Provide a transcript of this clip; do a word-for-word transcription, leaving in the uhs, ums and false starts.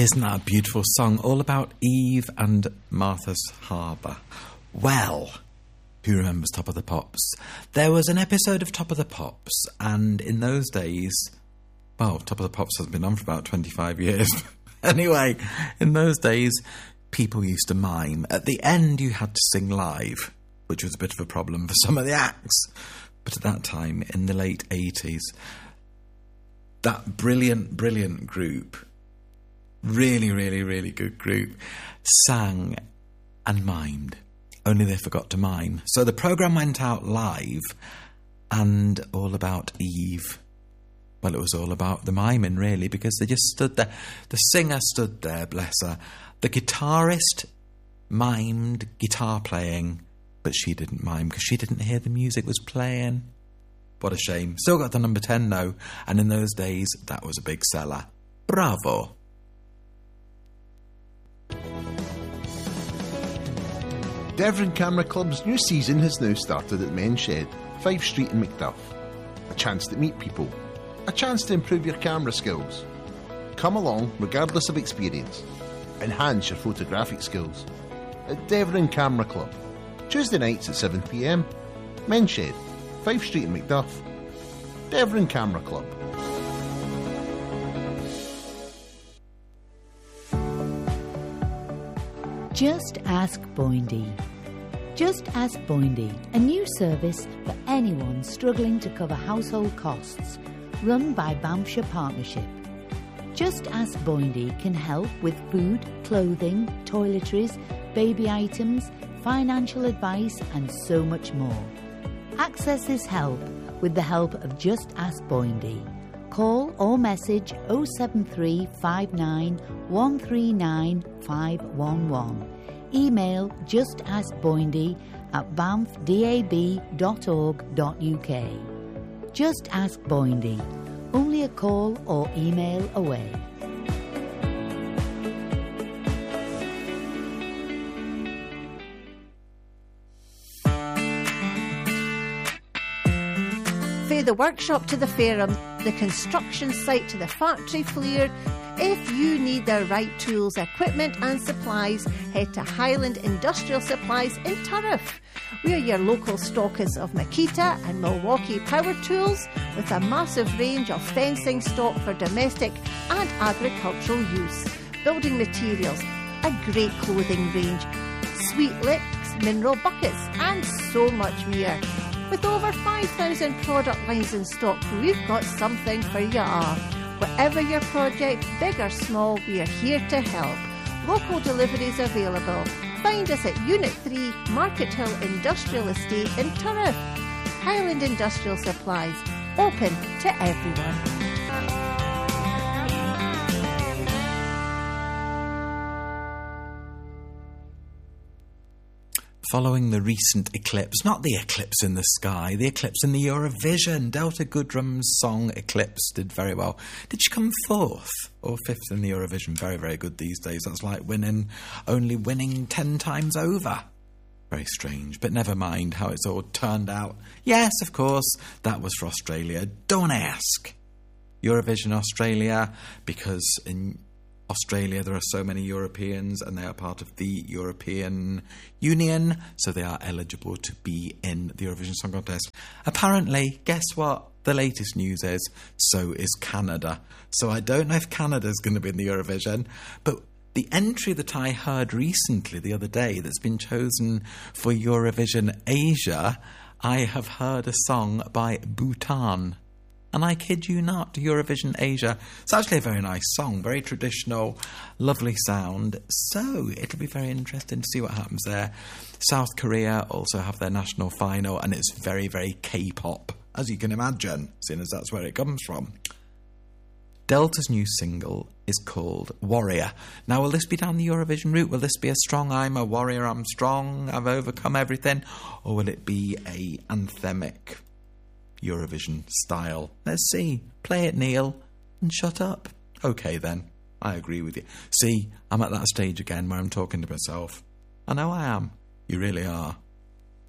Isn't that a beautiful song? All about Eve and Martha's Harbour. Well, who remembers Top of the Pops? There was an episode of Top of the Pops, and in those days, well, Top of the Pops has been on for about twenty-five years. Anyway, in those days, people used to mime. At the end, you had to sing live, which was a bit of a problem for some of the acts. But at that time, in the late eighties, that brilliant, brilliant group, really, really, really good group, sang and mimed. Only they forgot to mime. So the programme went out live and all about Eve. Well, it was all about the miming, really, because they just stood there. The singer stood there, bless her. The guitarist mimed guitar playing, but she didn't mime because she didn't hear the music was playing. What a shame. Still got the number ten, though, and in those days, that was a big seller. Bravo. Devon Camera Club's new season has now started at Men's Shed, Five Street in Macduff. A chance to meet people. A chance to improve your camera skills. Come along regardless of experience. Enhance your photographic skills. At Devon Camera Club. Tuesday nights at seven p m. Men's Shed, Five Street in Macduff. Devon Camera Club. Just Ask Boindy. Just Ask Boindy, a new service for anyone struggling to cover household costs, run by Banffshire Partnership. Just Ask Boindy can help with food, clothing, toiletries, baby items, financial advice and so much more. Access this help with the help of Just Ask Boindy. Call or message oh seven three five nine one three nine five one one. Email justaskboindy at banff dab dot org dot u k. Just Ask Boindy. Only a call or email away. Fae the workshop to the Fairham, the construction site to the factory floor. If you need the right tools, equipment and supplies, head to Highland Industrial Supplies in Turriff. We are your local stockers of Makita and Milwaukee power tools with a massive range of fencing stock for domestic and agricultural use, building materials, a great clothing range, sweet licks, mineral buckets and so much more. With over five thousand product lines in stock, we've got something for you all. Whatever your project, big or small, we are here to help. Local deliveries available. Find us at Unit three, Market Hill Industrial Estate in Turriff. Highland Industrial Supplies, open to everyone. Following the recent eclipse, not the eclipse in the sky, the eclipse in the Eurovision. Delta Goodrum's song Eclipse did very well. Did she come fourth or fifth in the Eurovision? Very, very good these days. That's like winning, only winning ten times over. Very strange, but never mind how it's all turned out. Yes, of course, that was for Australia. Don't ask. Eurovision Australia, because in Australia, there are so many Europeans and they are part of the European Union, so they are eligible to be in the Eurovision Song Contest. Apparently, guess what? The latest news is, so is Canada. So I don't know if Canada's going to be in the Eurovision, but the entry that I heard recently, the other day, that's been chosen for Eurovision Asia, I have heard a song by Bhutan. And I kid you not, Eurovision Asia. It's actually a very nice song, very traditional, lovely sound. So it'll be very interesting to see what happens there. South Korea also have their national final, and it's very, very K-pop, as you can imagine, seeing as that's where it comes from. Delta's new single is called Warrior. Now, will this be down the Eurovision route? Will this be a strong, I'm a warrior, I'm strong, I've overcome everything? Or will it be a anthemic Eurovision style? Let's see. Play it, Neil, and shut up. Okay then, I agree with you. See, I'm at that stage again where I'm talking to myself. I know I am. You really are.